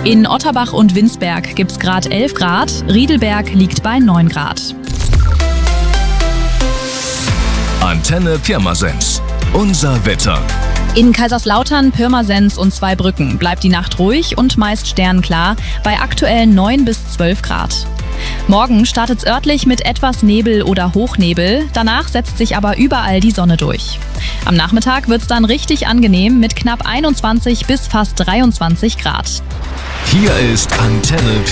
In Otterbach und Winsberg gibt es gerade 11 Grad, Riedelberg liegt bei 9 Grad. Antenne Pirmasens. Unser Wetter. In Kaiserslautern, Pirmasens und Zweibrücken bleibt die Nacht ruhig und meist sternklar bei aktuell 9 bis 12 Grad. Morgen startet es örtlich mit etwas Nebel oder Hochnebel, danach setzt sich aber überall die Sonne durch. Am Nachmittag wird es dann richtig angenehm mit knapp 21 bis fast 23 Grad. Hier ist Antenne